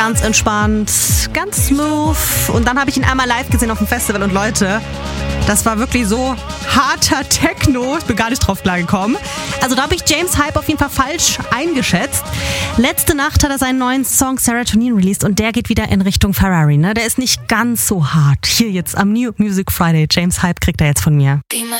ganz entspannt, ganz smooth. Und dann habe ich ihn einmal live gesehen auf dem Festival und Leute, das war wirklich so harter Techno. Ich bin gar nicht drauf klargekommen. Also da habe ich James Hype auf jeden Fall falsch eingeschätzt. Letzte Nacht hat er seinen neuen Song Serotonin released und der geht wieder in Richtung Ferrari. Ne? Der ist nicht ganz so hart. Hier jetzt am New Music Friday. James Hype kriegt er jetzt von mir.